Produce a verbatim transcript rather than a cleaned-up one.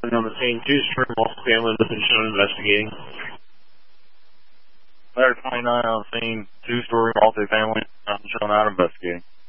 On the scene, two-story multifamily has been shown investigating. Ladder twenty-nine on scene, two-story multifamily, shown out investigating.